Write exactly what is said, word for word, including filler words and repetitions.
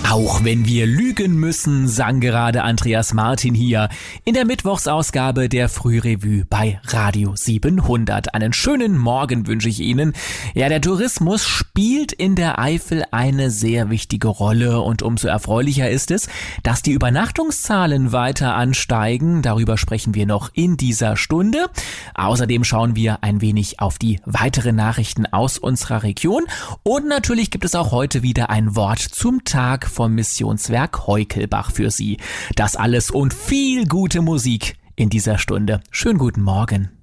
Auch wenn wir lügen müssen, sang gerade Andreas Martin hier in der Mittwochsausgabe der Frührevue bei Radio siebenhundert. Einen schönen Morgen wünsche ich Ihnen. Ja, der Tourismus spielt in der Eifel eine sehr wichtige Rolle und umso erfreulicher ist es, dass die Übernachtungszahlen weiter ansteigen. Darüber sprechen wir noch in dieser Stunde. Außerdem schauen wir ein wenig auf die weiteren Nachrichten aus unserer Region und natürlich gibt es auch heute wieder ein Wort zum Tag vom Missionswerk Heukelbach für Sie. Das alles und viel gute Musik in dieser Stunde. Schönen guten Morgen.